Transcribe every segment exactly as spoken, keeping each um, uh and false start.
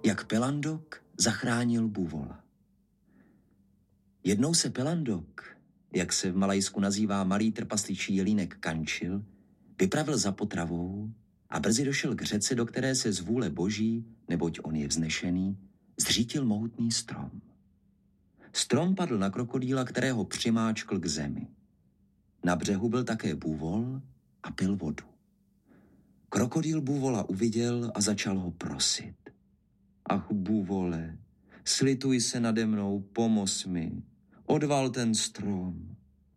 jak Pelandok zachránil buvola. Jednou se Pelandok, jak se v Malajsku nazývá malý trpasličí jelínek Kančil, vypravil za potravou a brzy došel k řece, do které se z vůle boží, neboť on je vznešený, zřítil mohutný strom. Strom padl na krokodýla, kterého přimáčkl k zemi. Na břehu byl také bůvol a pil vodu. Krokodýl bůvola uviděl a začal ho prosit. Ach, bůvole, slituj se nade mnou, pomoz mi, odval ten strom.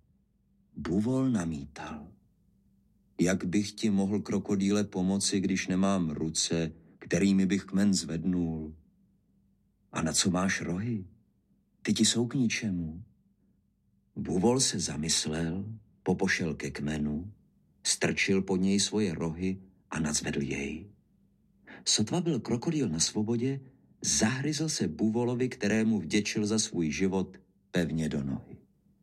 Bůvol namítal. Jak bych ti mohl, krokodýle, pomoci, když nemám ruce, kterými bych kmen zvednul? A na co máš rohy? Ty ti jsou k ničemu. Bůvol se zamyslel, popošel ke kmenu, strčil pod něj svoje rohy a nadzvedl jej. Sotva byl krokodýl na svobodě, zahryzl se bůvolovi, kterému vděčil za svůj život, pevně do nohy.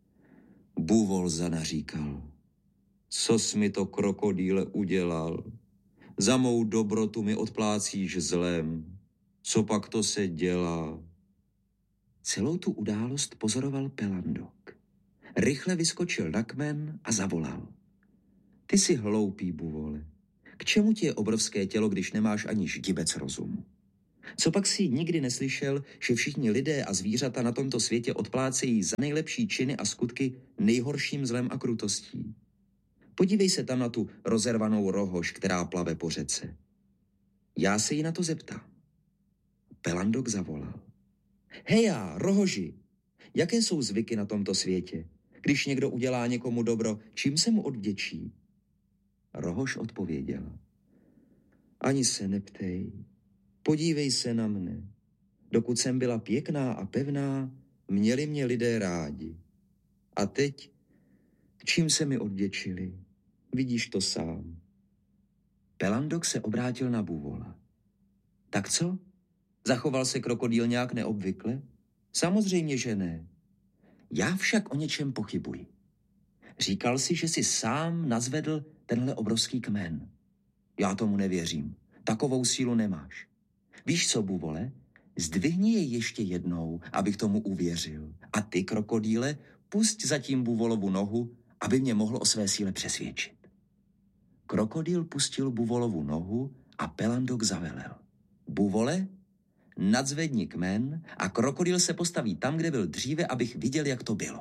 Bůvol zanaříkal. Co jsi mi to, krokodýle, udělal? Za mou dobrotu mi odplácíš zlem. Co pak to se dělá? Celou tu událost pozoroval Pelandok. Rychle vyskočil na kmen a zavolal. Ty jsi hloupý, bůvole. K čemu ti je obrovské tělo, když nemáš ani ždibec rozumu? Co pak si nikdy neslyšel, že všichni lidé a zvířata na tomto světě odplácejí za nejlepší činy a skutky nejhorším zlem a krutostí? Podívej se tam na tu rozervanou rohož, která plave po řece. Já se jí na to zeptám. Pelandok zavolal. Heja, rohoži, jaké jsou zvyky na tomto světě? Když někdo udělá někomu dobro, čím se mu odvděčí? Rohož odpověděla. Ani se neptej, podívej se na mne. Dokud jsem byla pěkná a pevná, měli mě lidé rádi. A teď, čím se mi odvděčili? Vidíš to sám. Pelandok se obrátil na bůvola. Tak co? Zachoval se krokodýl nějak neobvykle? Samozřejmě, že ne. Já však o něčem pochybuji. Říkal si, že si sám nazvedl tenhle obrovský kmen. Já tomu nevěřím. Takovou sílu nemáš. Víš co, bůvole? Zdvihni jej ještě jednou, abych tomu uvěřil. A ty, krokodýle, pusť zatím bůvolovu nohu, aby mě mohl o své síle přesvědčit. Krokodýl pustil bůvolovu nohu a Pelandok zavelel. Bůvole, nadzvedni kmen a krokodýl se postaví tam, kde byl dříve, abych viděl, jak to bylo.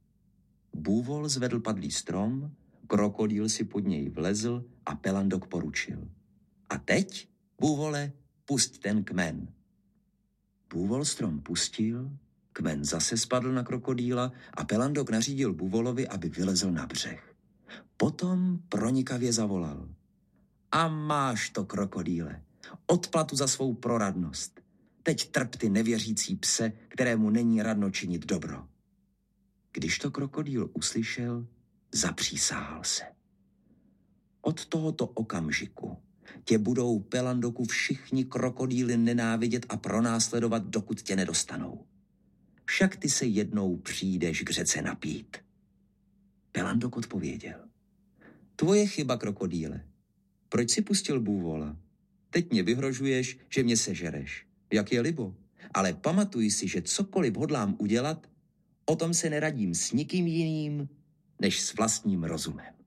Bůvol zvedl padlý strom, krokodýl si pod něj vlezl a Pelandok poručil. A teď, bůvole, pusť ten kmen. Bůvol strom pustil, kmen zase spadl na krokodýla a Pelandok nařídil bůvolovi, aby vylezl na břeh. Potom pronikavě zavolal. A máš to, krokodýle, odplatu za svou proradnost. Teď trp ty nevěřící pse, kterému není radno činit dobro. Když to krokodýl uslyšel, zapřísáhal se. Od tohoto okamžiku tě budou, Pelandoku, všichni krokodýly nenávidět a pronásledovat, dokud tě nedostanou. Však ty se jednou přijdeš k řece napít. Pelandok odpověděl. Tvoje chyba, krokodýle. Proč si pustil bůvola? Teď mě vyhrožuješ, že mě sežereš. Jak je libo. Ale pamatuj si, že cokoliv hodlám udělat, o tom se neradím s nikým jiným, než s vlastním rozumem.